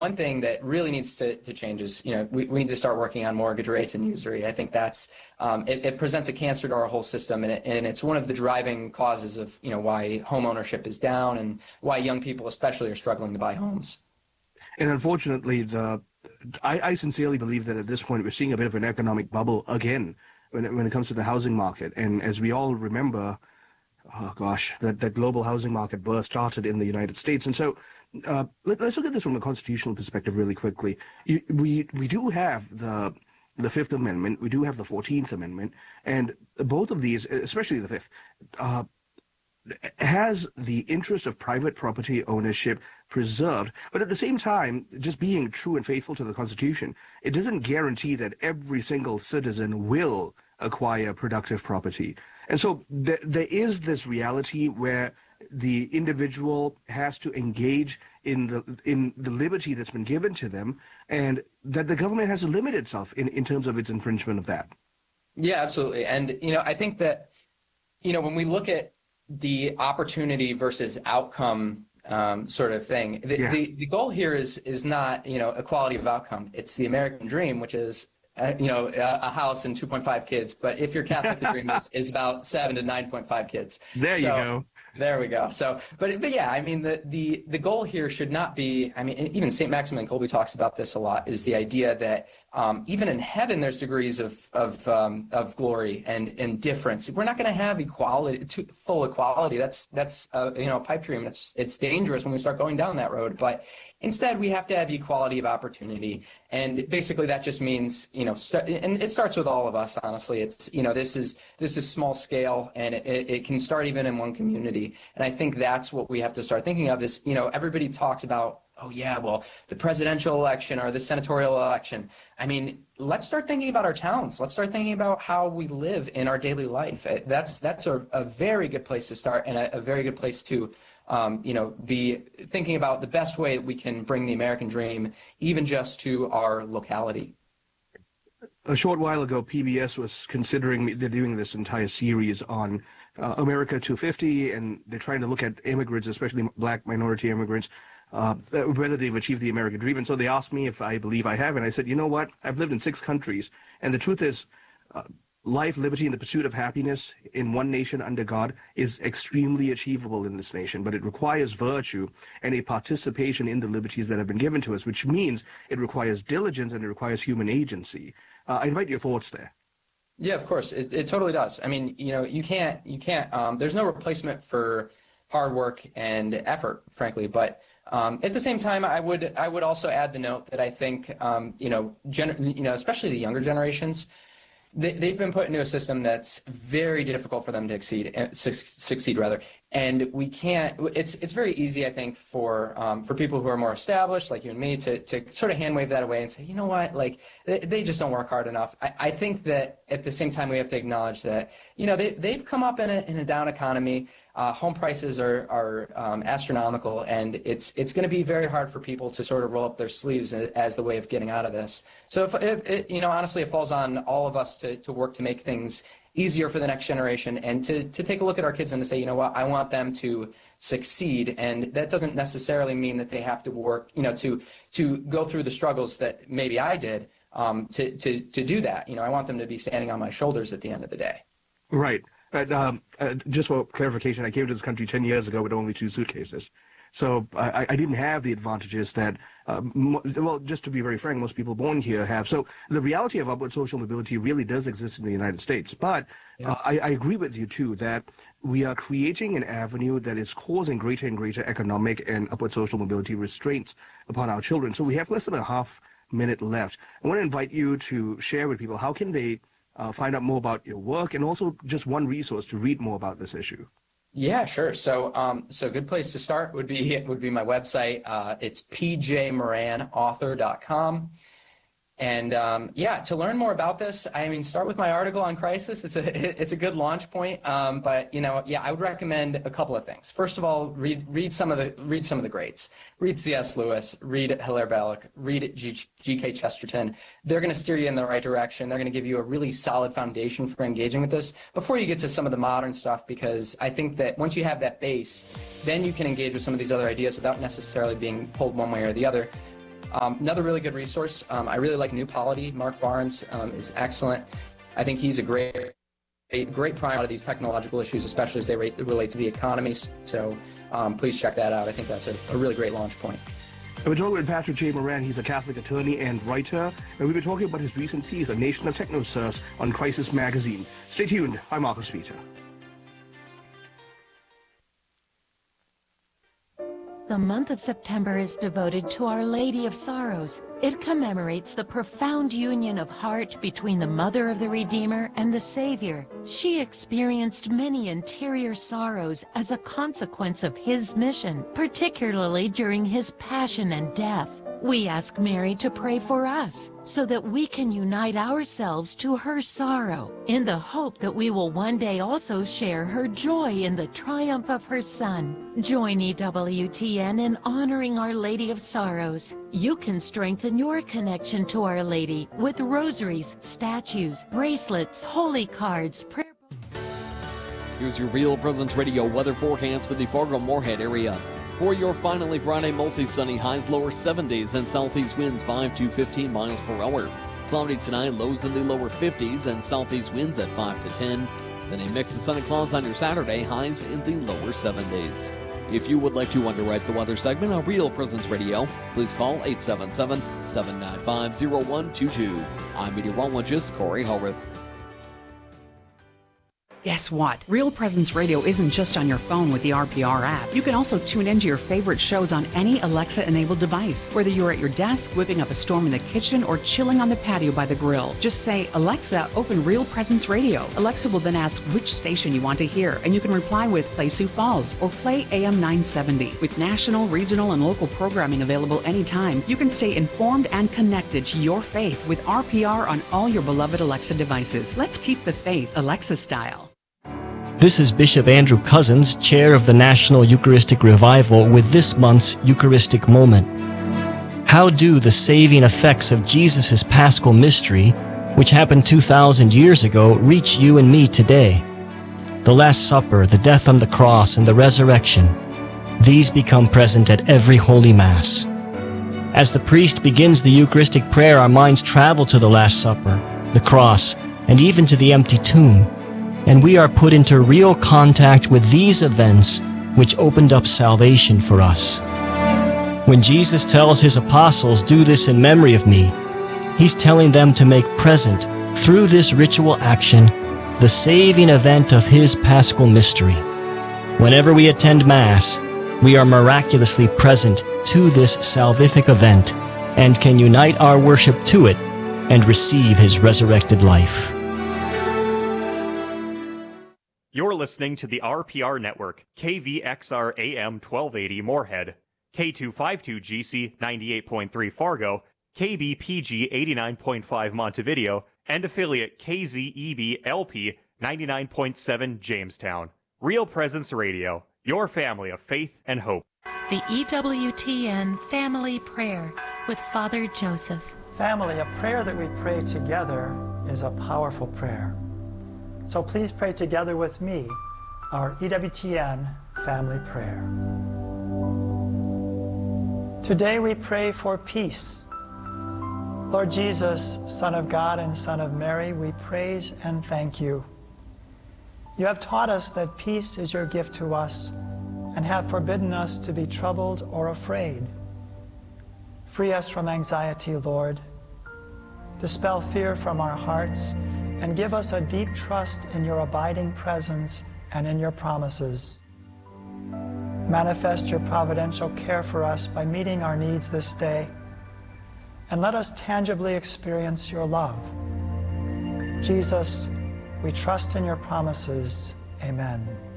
one thing that really needs to change is, we need to start working on mortgage rates and usury. I think that's, it presents a cancer to our whole system, and it's one of the driving causes of, why home ownership is down and why young people especially are struggling to buy homes. And unfortunately, I sincerely believe that at this point we're seeing a bit of an economic bubble again when it comes to the housing market. And as we all remember, oh gosh, that global housing market burst started in the United States. And so let's look at this from a constitutional perspective really quickly. We do have the Fifth Amendment, we do have the 14th Amendment, and both of these, especially the Fifth, has the interest of private property ownership preserved, but at the same time, just being true and faithful to the Constitution, it doesn't guarantee that every single citizen will acquire productive property. And so there is this reality where the individual has to engage in the liberty that's been given to them, and that the government has to limit itself in terms of its infringement of that. Yeah, absolutely. And, I think that, when we look at the opportunity versus outcome sort of thing, the goal here is not, equality of outcome. It's the American dream, which is, a house and 2.5 kids. But if you're Catholic, the dream is about 7 to 9.5 kids. There you go. There we go. So, but yeah, I mean, the goal here should not be, I mean, even St. Maximilian Kolbe talks about this a lot, is the idea that even in heaven, there's degrees of glory and difference. We're not going to have equality, full equality. That's a pipe dream. It's dangerous when we start going down that road. But instead, we have to have equality of opportunity. And basically, that just means, and it starts with all of us, honestly. It's, this is small scale, and it can start even in one community. And I think that's what we have to start thinking of is, everybody talks about, oh yeah, well, the presidential election or the senatorial election. I mean, let's start thinking about our towns. Let's start thinking about how we live in our daily life. That's a very good place to start, and a very good place to be thinking about the best way that we can bring the American dream even just to our locality. A short while ago, PBS was considering, they're doing this entire series on America 250, and they're trying to look at immigrants, especially black minority immigrants, whether they've achieved the American dream. And so they asked me if I believe I have, and I said, you know what? I've lived in 6 countries, and the truth is, life, liberty, and the pursuit of happiness in one nation under God is extremely achievable in this nation, but it requires virtue and a participation in the liberties that have been given to us, which means it requires diligence and it requires human agency. I invite your thoughts there. Yeah, of course. It totally does. I mean, you can't, there's no replacement for hard work and effort, frankly, but at the same time, I would also add the note that I think, especially the younger generations, they've been put into a system that's very difficult for them to succeed rather. And we can't, it's very easy, I think, for people who are more established, like you and me, to sort of hand wave that away and say, you know what, like, they just don't work hard enough. I think that at the same time, we have to acknowledge that, they've come up in a down economy. Home prices are astronomical, and it's going to be very hard for people to sort of roll up their sleeves as the way of getting out of this. So if honestly, it falls on all of us to work to make things easier for the next generation, and to take a look at our kids and to say, you know what, I want them to succeed. And that doesn't necessarily mean that they have to work, to go through the struggles that maybe I did to do that. I want them to be standing on my shoulders at the end of the day. Right. Just for clarification, I came to this country 10 years ago with only 2 suitcases. So I didn't have the advantages that, well, just to be very frank, most people born here have. So the reality of upward social mobility really does exist in the United States. But yeah. I agree with you, too, that we are creating an avenue that is causing greater and greater economic and upward social mobility restraints upon our children. So we have less than a half minute left. I want to invite you to share with people, how can they find out more about your work, and also just one resource to read more about this issue? Yeah, sure. So a good place to start would be my website. It's pjmoranauthor.com. And to learn more about this, I mean, start with my article on crisis. It's a good launch point. But I would recommend a couple of things. First of all, read some of the greats. Read C.S. Lewis. Read Hilaire Belloc. Read G.K. Chesterton. They're going to steer you in the right direction. They're going to give you a really solid foundation for engaging with this before you get to some of the modern stuff, because I think that once you have that base, then you can engage with some of these other ideas without necessarily being pulled one way or the other. Another really good resource, I really like New Polity. Mark Barnes is excellent. I think he's a great primer of these technological issues, especially as they relate to the economy. So please check that out. I think that's a really great launch point. And we're talking with Patrick J. Moran. He's a Catholic attorney and writer, and we've been talking about his recent piece, A Nation of Technoserfs, on Crisis Magazine. Stay tuned. I'm Marcus Peter. The month of September is devoted to Our Lady of Sorrows. It commemorates the profound union of heart between the Mother of the Redeemer and the Savior. She experienced many interior sorrows as a consequence of His mission, particularly during His passion and death. We ask Mary to pray for us so that we can unite ourselves to her sorrow in the hope that we will one day also share her joy in the triumph of her Son. Join EWTN in honoring Our Lady of Sorrows. You can strengthen your connection to Our Lady with rosaries, statues, bracelets, holy cards, prayer. Here's your Real Presence Radio weather forecast for the Fargo-Moorhead area. For your finally Friday, mostly sunny, highs lower 70s and southeast winds 5 to 15 miles per hour. Cloudy tonight, lows in the lower 50s and southeast winds at 5 to 10. Then a mix of sun and clouds on your Saturday, highs in the lower 70s. If you would like to underwrite the weather segment on Real Presence Radio, please call 877-795-0122. I'm meteorologist Corey Howarth. Guess what? Real Presence Radio isn't just on your phone with the RPR app. You can also tune into your favorite shows on any Alexa-enabled device. Whether you're at your desk, whipping up a storm in the kitchen, or chilling on the patio by the grill. Just say, Alexa, open Real Presence Radio. Alexa will then ask which station you want to hear, and you can reply with Play Sioux Falls or Play AM 970. With national, regional, and local programming available anytime, you can stay informed and connected to your faith with RPR on all your beloved Alexa devices. Let's keep the faith Alexa style. This is Bishop Andrew Cousins, Chair of the National Eucharistic Revival, with this month's Eucharistic Moment. How do the saving effects of Jesus' Paschal Mystery, which happened 2,000 years ago, reach you and me today? The Last Supper, the death on the cross, and the resurrection, these become present at every Holy Mass. As the priest begins the Eucharistic prayer, our minds travel to the Last Supper, the cross, and even to the empty tomb. And we are put into real contact with these events which opened up salvation for us. When Jesus tells His apostles, do this in memory of me, He's telling them to make present, through this ritual action, the saving event of His Paschal Mystery. Whenever we attend Mass, we are miraculously present to this salvific event and can unite our worship to it and receive His resurrected life. You're listening to the RPR Network, KVXR AM 1280 Moorhead, K252GC 98.3 Fargo, KBPG 89.5 Montevideo, and affiliate KZEB LP 99.7 Jamestown. Real Presence Radio, your family of faith and hope. The EWTN Family Prayer with Father Joseph. Family, a prayer that we pray together is a powerful prayer. So please pray together with me our EWTN Family Prayer. Today we pray for peace. Lord Jesus, Son of God and Son of Mary, we praise and thank you. You have taught us that peace is your gift to us and have forbidden us to be troubled or afraid. Free us from anxiety, Lord. Dispel fear from our hearts and give us a deep trust in your abiding presence and in your promises. Manifest your providential care for us by meeting our needs this day, and let us tangibly experience your love. Jesus, we trust in your promises. Amen.